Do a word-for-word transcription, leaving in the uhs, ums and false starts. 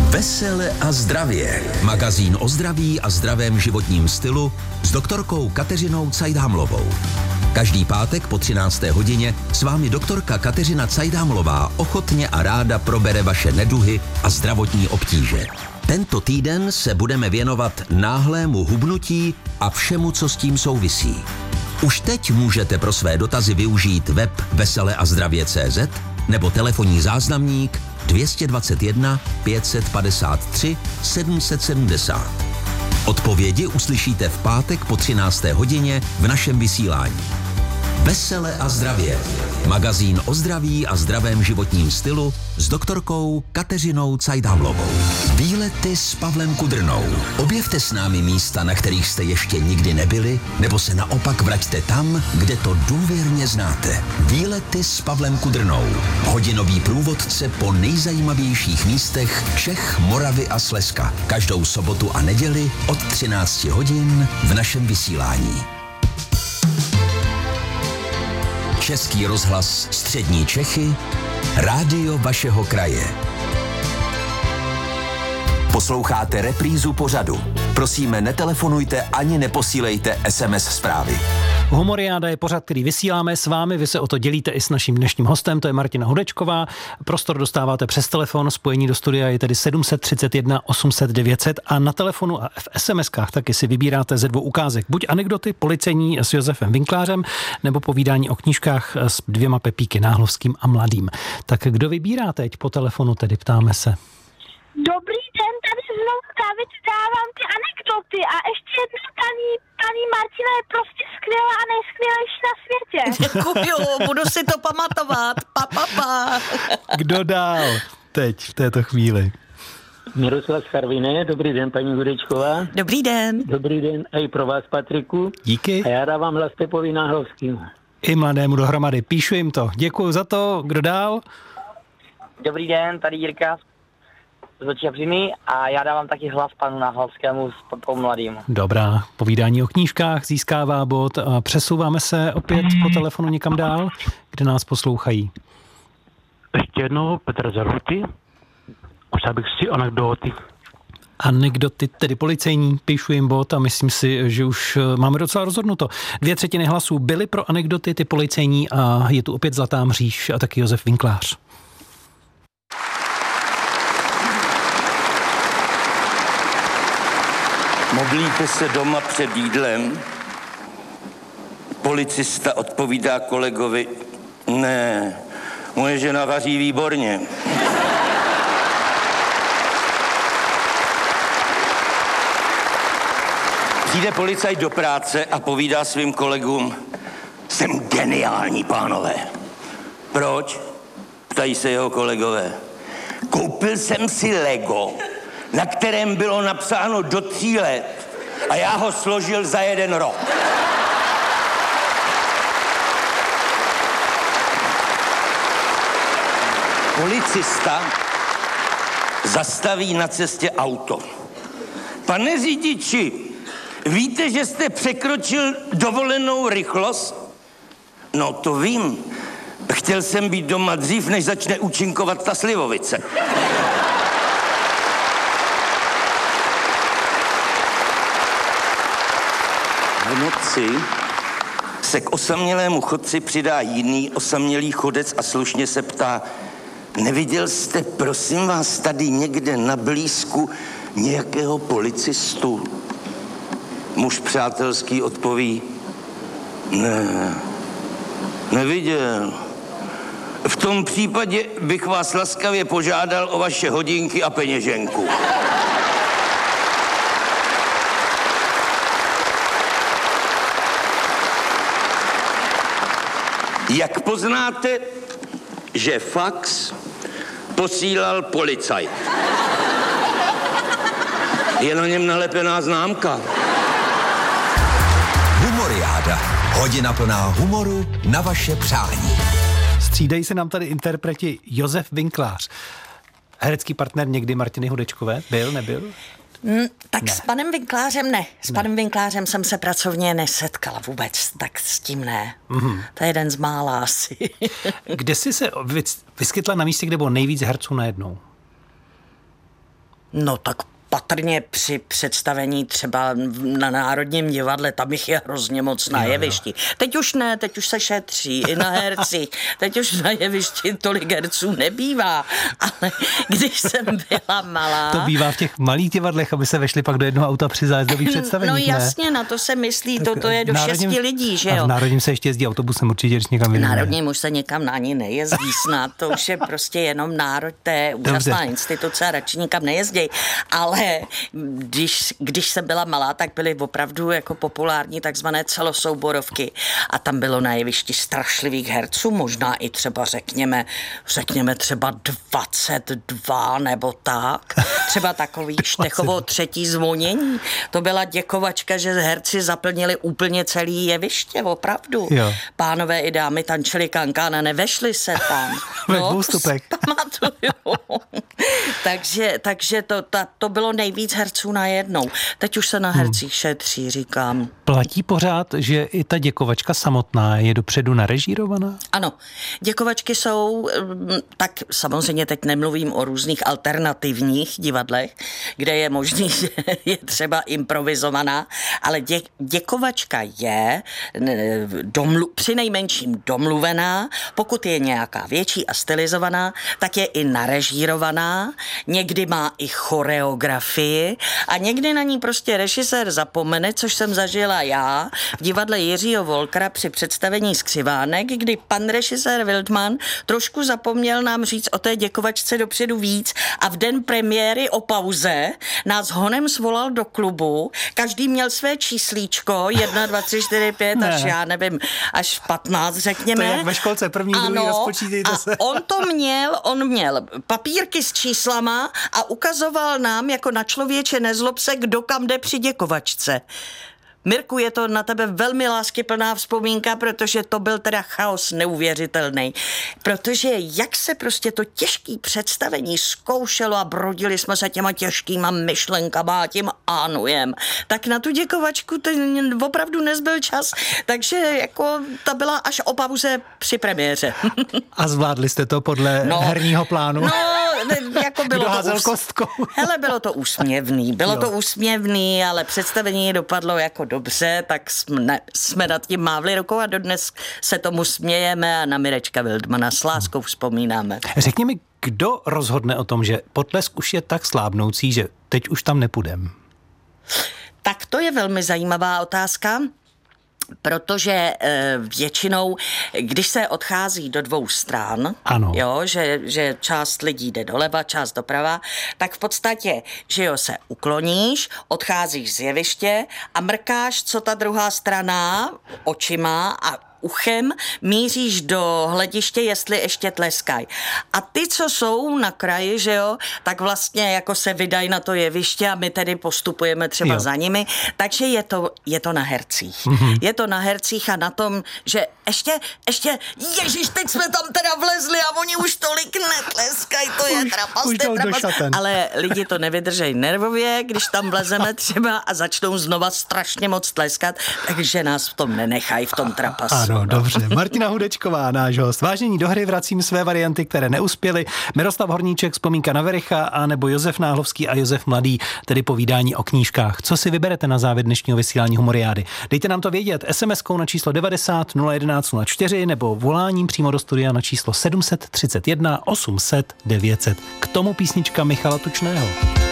Vesele a zdravě. Magazín o zdraví a zdravém životním stylu s doktorkou Kateřinou Cajdhamlovou. Každý pátek po třinácté hodině s vámi doktorka Kateřina Cajdhamlová ochotně a ráda probere vaše neduhy a zdravotní obtíže. Tento týden se budeme věnovat náhlému hubnutí a všemu, co s tím souvisí. Už teď můžete pro své dotazy využít web vesele a zdravě tečka cé zet nebo telefonní záznamník dvě dvě jedna pět padesát tři sedm set sedmdesát. Odpovědi uslyšíte v pátek po třinácté hodině v našem vysílání. Vesele a zdravě. Magazín o zdraví a zdravém životním stylu s doktorkou Kateřinou Cajdhamlovou. Výlety s Pavlem Kudrnou. Objevte s námi místa, na kterých jste ještě nikdy nebyli, nebo se naopak vraťte tam, kde to důvěrně znáte. Výlety s Pavlem Kudrnou. Hodinový průvodce po nejzajímavějších místech Čech, Moravy a Slezska. Každou sobotu a neděli od třinácti hodin v našem vysílání. Český rozhlas Střední Čechy, rádio vašeho kraje. Posloucháte reprízu pořadu. Prosíme, netelefonujte ani neposílejte es em es zprávy. Humoriáda je pořad, který vysíláme s vámi, vy se o to dělíte i s naším dnešním hostem, to je Martina Hudečková. Prostor dostáváte přes telefon, spojení do studia je tedy sedm set třicet jedna osm set devět set a na telefonu a v es em eskách taky si vybíráte ze dvou ukázek. Buď anekdoty policejní s Josefem Winklářem, nebo povídání o knížkách s dvěma Pepíky, Náhlovským a Mladým. Tak kdo vybírá teď po telefonu, tedy ptáme se. Dobrý den, tady znovu právě dávám ty anekdoty a ještě jedna paní, paní Martina je prostě skvělá a nejskvělejší na světě. Děkuju, budu si to pamatovat. Pa, pa, pa. Kdo dál teď v této chvíli? Miroslav Charviné, dobrý den, paní Hudečková. Dobrý den. Dobrý den a i pro vás, Patriku. Díky. A já dávám hlas Pepovi Náhlovským. I Mladému dohromady, píšu jim to. Děkuju za to, kdo dál? Dobrý den, tady Jirka z Očepřiny a já dávám taky hlas panu Náhlovskému s Pepou Mladým. Dobrá, povídání o knížkách získává bod a přesouváme se opět po telefonu někam dál, kde nás poslouchají. Ještě jednou Petr Zaruty. Už bych si anekdoty. Anekdoty, tedy policejní, píšu jim bod a myslím si, že už máme docela rozhodnuto. Dvě třetiny hlasů byly pro anekdoty, ty policejní a je tu opět Zlatá mříž a taky Josef Winklář. Modlíte se doma před jídlem? Policista odpovídá kolegovi: ne, moje žena vaří výborně. Přijde policajt do práce a povídá svým kolegům: jsem geniální, pánové. Proč? Ptají se jeho kolegové. Koupil jsem si Lego, na kterém bylo napsáno do tří let a já ho složil za jeden rok. Policista zastaví na cestě auto. Pane řidiči, víte, že jste překročil dovolenou rychlost? No, to vím. Chtěl jsem být doma dřív, než začne účinkovat ta slivovice. V noci se k osamělému chodci přidá jiný osamělý chodec a slušně se ptá: neviděl jste, prosím vás, tady někde na blízku nějakého policistu? Muž přátelský odpoví: ne, neviděl. V tom případě bych vás laskavě požádal o vaše hodinky a peněženku. Jak poznáte, že fax posílal policajt? Je na něm nalepená známka. Humoriáda. Hodina plná humoru na vaše přání. Střídají se nám tady interpreti Josef Winklář. Herecký partner někdy Martiny Hudečkové? Byl, nebyl? Mm, tak ne. S panem Winklářem ne. S ne. panem Winklářem jsem se pracovně nesetkala vůbec, tak s tím ne. Mm-hmm. To je jeden z mála asi. Kde jsi se vyskytla na místě, kde bylo nejvíc herců najednou? No tak patrně při představení třeba na Národním divadle, tam jich je hrozně moc na jevišti. Teď už ne, teď už se šetří i na hercích. Teď už na jevišti tolik herců nebývá, ale když jsem byla malá... To bývá v těch malých divadlech, aby se vešli pak do jednoho auta při zájezdových představeních, No ne? jasně, na to se myslí, to, to je do národním, šesti lidí, že jo? A v Národním se ještě jezdí autobusem určitě, když někam vyjde. V Národním už se někam na ní nejezdí snad, to už je prostě jenom národ, to je úžasná Dobře. instituce a radši nikam nejezdí, ale když, když jsem byla malá, tak byly opravdu jako populární takzvané celosouborovky a tam bylo na jevišti strašlivých herců, možná i třeba řekněme, řekněme třeba dvacet dva nebo tak. Třeba takový Štechovo třetí zvonění. To byla děkovačka, že herci zaplnili úplně celý jeviště, opravdu. Jo. Pánové i dámy tančili kankána, nevešli se tam. No, to takže, takže to, ta, to bylo nejvíc herců najednou. Teď už se na hercích hmm. šetří, říkám. Platí pořád, že i ta děkovačka samotná je dopředu narežírovaná? Ano. Děkovačky jsou, tak samozřejmě teď nemluvím o různých alternativních divadlech, kde je možný, že je třeba improvizovaná, ale dě, děkovačka je domlu, přinejmenším domluvená, pokud je nějaká větší a stylizovaná, tak je i narežírovaná, někdy má i choreografii a někdy na ní prostě režisér zapomene, což jsem zažila já v divadle Jiřího Volkra při představení Skřivánek, kdy pan režisér Wildman trošku zapomněl nám říct o té děkovačce dopředu víc a v den premiéry o pauze nás honem svolal do klubu, každý měl své číslíčko, jedna, dva, tři, čtyři, pět, ne. až já nevím, až patnáct řekněme. To je jak ve školce, první, ano, druhý, rozpočítejte se. A on to měl, on měl papírky s číslama a ukazoval nám jako na člověče nezlob se, kdo kam jde při děkovačce. Mirku, je to na tebe velmi láskyplná vzpomínka, protože to byl teda chaos neuvěřitelný. Protože jak se prostě to těžké představení zkoušelo a brodili jsme se těma těžkýma myšlenkama a tím ánujem, tak na tu děkovačku ten opravdu nezbyl čas. Takže jako ta byla až o pauze při premiéře. A zvládli jste to podle no, herního plánu? No, jako bylo Kdo to házel ús... kostkou? Hele, bylo to úsměvný, bylo jo. to úsměvný, ale představení dopadlo jako dobře, tak jsme, jsme nad tím mávli rukou a dodnes se tomu smějeme a na Mirečka Wildmana s láskou vzpomínáme. Řekni mi, kdo rozhodne o tom, že Potlesk už je tak slábnoucí, že teď už tam nepůjdem? Tak to je velmi zajímavá otázka. Protože e, většinou, když se odchází do dvou stran, ano. Jo, že, že část lidí jde doleva, část doprava, tak v podstatě, že jo, se ukloníš, odcházíš z jeviště a mrkáš, co ta druhá strana očima a uchem míříš do hlediště, jestli ještě tleskají. A ty, co jsou na kraji, že jo, tak vlastně jako se vydají na to jeviště a my tedy postupujeme třeba jo. za nimi. Takže je to, je to na hercích. Mm-hmm. Je to na hercích a na tom, že ještě, ještě, ježiš, teď jsme tam teda vlezli a oni už tolik netleskají, to je trapas, to je trapas. Ale lidi to nevydržejí nervově, když tam vlezeme třeba a začnou znova strašně moc tleskat, takže nás v tom nenechají, v tom trapasu. No, dobře. Martina Hudečková, náš host. Vážení, do hry vracím své varianty, které neuspěly. Miroslav Horníček, vzpomínka na Vericha, a nebo Josef Náhlovský a Josef Mladý, tedy povídání o knížkách. Co si vyberete na závěr dnešního vysílání Humoriády? Dejte nám to vědět es em eskou na číslo devadesát nula jedenáct nula čtyři nebo voláním přímo do studia na číslo sedm set třicet jedna osm set devět set. K tomu písnička Michala Tučného.